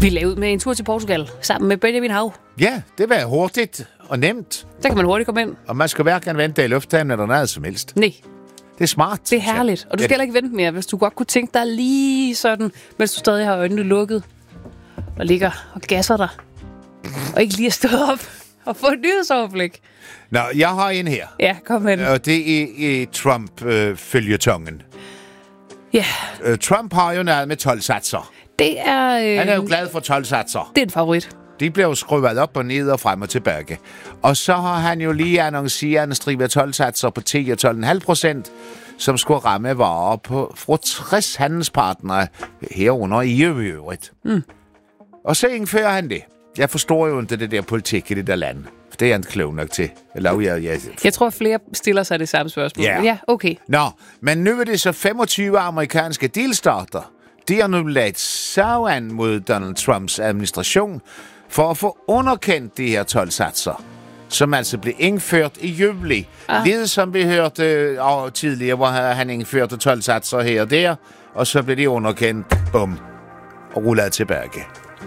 Vi lavede ud med en tur til Portugal sammen med Benjamin Hav. Ja, det var hurtigt og nemt. Der kan man hurtigt komme ind. Og man skal hverken vente i lufthavnen eller noget som helst. Nej. Det er smart. Det er herligt. Og du skal heller ikke vente mere, hvis du godt kunne tænke dig lige sådan, mens du stadig har øjnene lukket og ligger og gasser dig. Og ikke lige at stå op og få et nyhedsoverblik. Nå, jeg har en her. Ja, kom med den. Og det er Trump-følgetongen. Ja. Trump har jo noget med 12-satser. Det er... Han er jo glad for 12-satser. Det er en favorit. De bliver jo skruet op og ned og frem og tilbage. Og så har han jo lige annonceret en stribe 12-satser på 10 og 12,5%, som skulle ramme varer fra 60 handelspartnere herunder i øvrigt. Og så indfører han det. Jeg forstår jo ikke det der politik i det der land. Det er jeg ikke klog nok til. Jeg tror, flere stiller sig det samme spørgsmål. Ja. Ja, okay. Nå, men nu er det så 25 amerikanske delstater. De har nu lagt sag an mod Donald Trumps administration for at få underkendt de her 12-satser, som altså blev indført i juli. Lidt som vi hørte tidligere, hvor han indførte 12-satser her og der, og så blev de underkendt, bum, og rullet tilbage.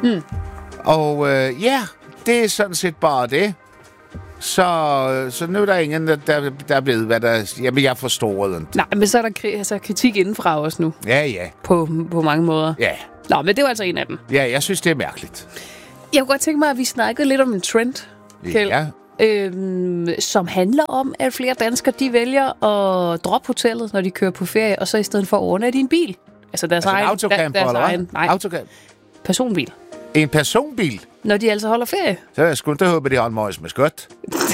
Og det er sådan set bare det. Så nu er der ingen, der ved, hvad der... Jamen, jeg forstår det. Nej, men så er der kritik indenfra også nu. Ja. På mange måder. Ja. Nå, men det var altså en af dem. Ja, jeg synes, det er mærkeligt. Jeg kunne godt tænke mig, at vi snakkede lidt om en trend, Kjeld. Ja. Som handler om, at flere danskere, de vælger at droppe hotellet, når de kører på ferie, og så i stedet for at overnatte i en bil. Altså deres egen... en autocamper, eller hvad? Nej, Autocamp. personbil. En personbil? Når de altså holder ferie. Så jeg skulle da håbe, de har en møjs med skødt.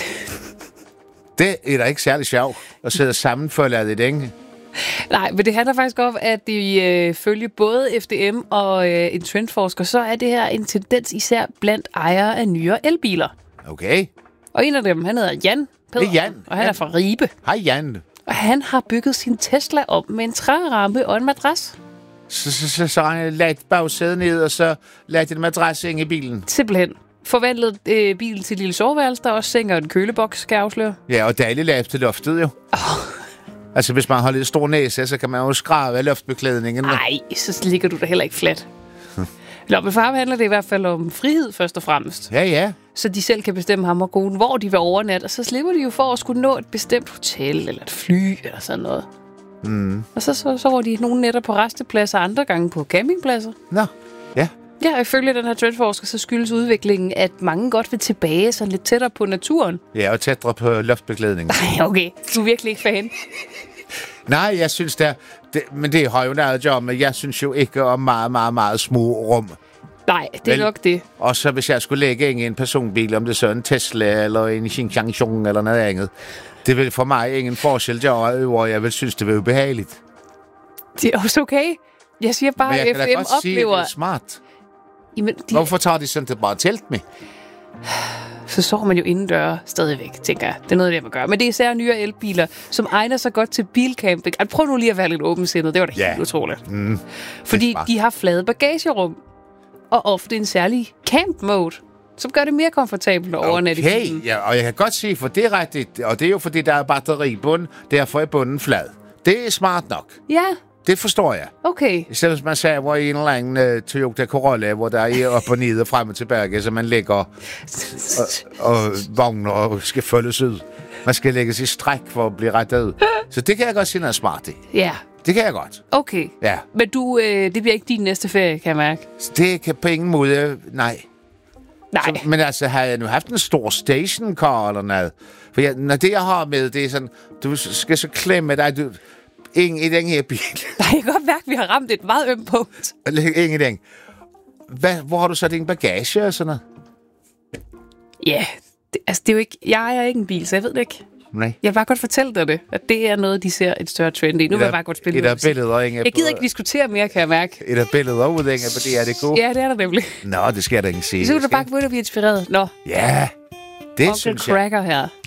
Det er da ikke særlig sjovt at sidde sammenfølget i den. Nej, men det handler faktisk om, at de følge både FDM og en trendforsker, så er det her en tendens især blandt ejere af nyere elbiler. Okay. Og en af dem, han hedder Jan Pedersen, Det er Jan. og han er fra Ribe. Hej Jan. Og han har bygget sin Tesla om med en træramme og en madras. Så har han lagt bagsædet ned, og så lagt en madras ind i bilen. Simpelthen. Forvandlet bilen til et lille soveværelse, der også seng og en køleboks, skal jeg afsløre. Ja, og dejligt lavt til loftet jo. Altså, hvis man har lidt stor næse, så kan man jo skrave af luftbeklædningen. Nej, så ligger du da heller ikke fladt. Nå, men for ham handler det i hvert fald om frihed først og fremmest. Ja. Så de selv kan bestemme ham og konen, hvor de vil overnatte, og så slipper de jo for at skulle nå et bestemt hotel eller et fly eller sådan noget. Og så var de nogle nætter på rastepladser, andre gange på campingpladser. Nå, ja. Ja, ifølge den her trendforsker, så skyldes udviklingen, at mange godt vil tilbage sådan lidt tættere på naturen. Ja, og tættere på luftbeklædningen. Nej, okay. Du er virkelig ikke fan. Nej, jeg synes men det har jo noget at gøre med, jeg synes jo ikke om meget, meget, meget små rum. Nej, det er nok det. Og så hvis jeg skulle lægge ind i en personbil, om det så en Tesla eller en Xinjiang eller noget andet, det vil for mig ingen forskel gøre, jeg vil synes, det vil ubehageligt. Det er også okay. Jeg siger bare, at FM oplever... Sige, det er smart. Jamen, hvorfor tager de sådan det bare telt med? Så sover man jo indendør stadigvæk, tænker jeg. Det er noget, det jeg vil gøre. Men det er især nyere elbiler, som egner sig godt til bilcamping. Prøv nu lige at være lidt åbensindet. Det var da helt utroligt. Fordi de har flade bagagerum. Og ofte en særlig camp mode, som gør det mere komfortabelt at overnatte i bilen. Ja, og jeg kan godt sige, for det er rigtigt. Og det er jo fordi, der er batteribund. Derfor er bunden flad. Det er smart nok. Ja. Det forstår jeg. Okay. I stedet hvis man sagde, hvor i en eller anden Toyota Corolla, hvor der er op og ned og frem og tilbage, så man ligger og vogner og skal følges ud. Man skal lægges i stræk for at blive rettet ud. Så det kan jeg godt sige noget smart i. Ja. Det kan jeg godt. Okay. Ja. Men det bliver ikke din næste ferie, kan jeg mærke. Det kan på ingen måde... Nej. Men altså, har jeg nu haft en stor stationcar eller noget? For når det, jeg har med, det er sådan... Du skal så klemme dig... Ingen i den her bil. Nej, jeg kan godt mærke, at vi har ramt et meget ømt punkt. Ingen i den. Hvor har du så din bagage og sådan noget? Ja, det er jo ikke... Jeg er ikke en bil, så jeg ved det ikke. Nej. Jeg vil bare godt fortælle dig det, at det er noget, de ser et større trend i. Nu vil jeg bare godt spille ud. Jeg gider ikke diskutere mere, kan jeg mærke. Et af billeder ud, ikke? På det er det gode. Ja, det er der nemlig. Nå, det skal jeg da ikke sige. Så kan du bare gå ud og blive inspireret. Nå. Ja, det Onkel synes jeg. Cracker her.